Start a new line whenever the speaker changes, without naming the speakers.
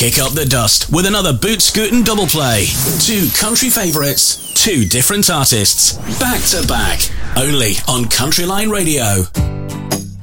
kick up the dust with another Boot Scootin' double play. Two country favourites, two different artists, back to back, only on Country Line Radio.